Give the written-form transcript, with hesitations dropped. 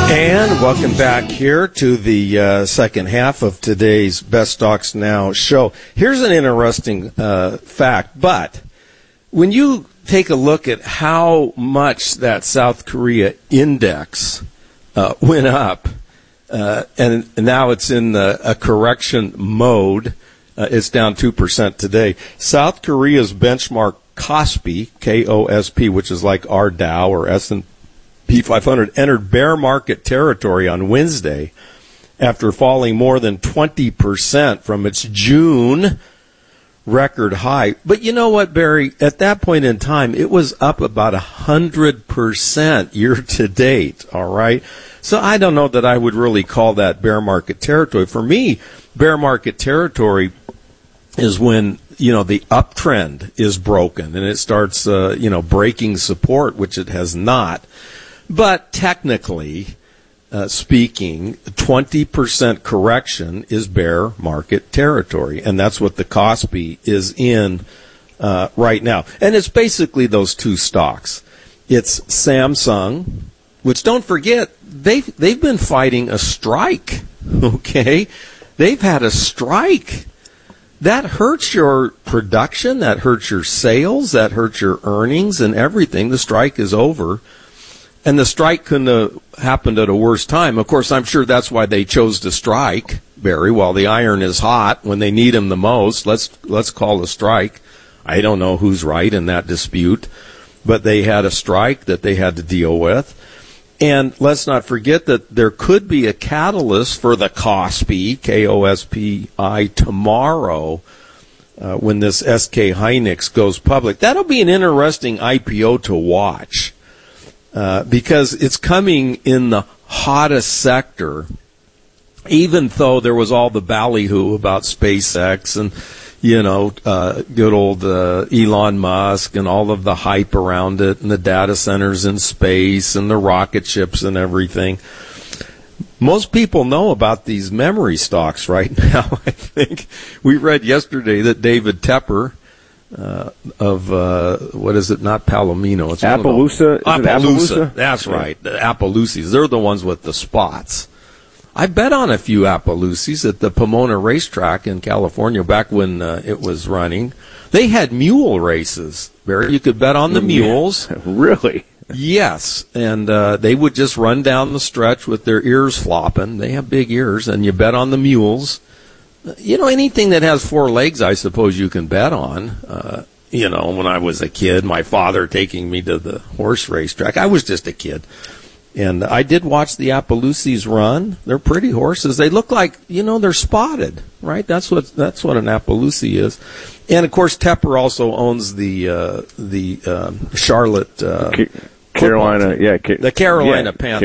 And welcome back here to the second half of today's Best Stocks Now show. Here's an interesting fact, but when you take a look at how much that South Korea index went up, and now it's in a correction mode, it's down 2% today. South Korea's benchmark KOSPI, K-O-S-P, which is like our Dow or S&P 500, entered bear market territory on Wednesday after falling more than 20% from its June record high. But you know what, Barry? At that point in time, it was up about 100% year to date, all right? So I don't know that I would really call that bear market territory. For me, bear market territory is when, the uptrend is broken and it starts, breaking support, which it has not. But technically speaking, 20% correction is bear market territory, and that's what the KOSPI is in right now. And it's basically those two stocks. It's Samsung, which, don't forget, they've been fighting a strike, okay? They've had a strike. That hurts your production, that hurts your sales, that hurts your earnings and everything. The strike is over. And the strike couldn't have happened at a worse time. Of course, I'm sure that's why they chose to strike, Barry, while the iron is hot, when they need him the most. Let's call a strike. I don't know who's right in that dispute, but they had a strike that they had to deal with. And let's not forget that there could be a catalyst for the KOSPI, K-O-S-P-I, tomorrow when this SK Hynix goes public. That'll be an interesting IPO to watch. Because it's coming in the hottest sector, even though there was all the ballyhoo about SpaceX and, good old Elon Musk and all of the hype around it and the data centers in space and the rocket ships and everything. Most people know about these memory stocks right now. I think we read yesterday that David Tepper, what is it? Not Palomino. It's Appaloosa. Appaloosa. That's right. The Appaloosies. They're the ones with the spots. I bet on a few Appaloosies at the Pomona racetrack in California back when it was running. They had mule races. Barry, you could bet on the mules. Really? Yes. And they would just run down the stretch with their ears flopping. They have big ears, and you bet on the mules. Anything that has four legs, I suppose you can bet on. When I was a kid, my father taking me to the horse racetrack. I was just a kid. And I did watch the Appaloosies run. They're pretty horses. They look like, they're spotted, right? That's what an Appaloosie is. And, of course, Tepper also owns the Charlotte Carolina, the Carolina Panthers.